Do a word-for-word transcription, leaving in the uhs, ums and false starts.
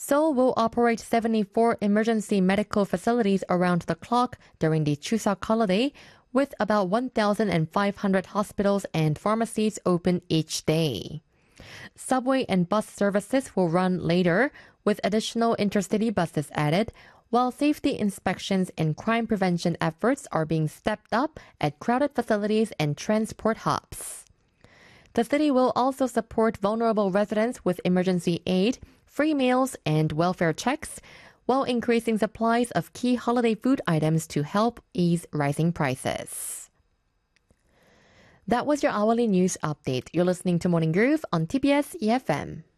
Seoul will operate seventy-four emergency medical facilities around the clock during the Chuseok holiday, with about one thousand five hundred hospitals and pharmacies open each day. Subway and bus services will run later, with additional intercity buses added, while safety inspections and crime prevention efforts are being stepped up at crowded facilities and transport hubs. The city will also support vulnerable residents with emergency aid, free meals, and welfare checks, while increasing supplies of key holiday food items to help ease rising prices. That was your hourly news update. You're listening to Morning Groove on T B S E F M.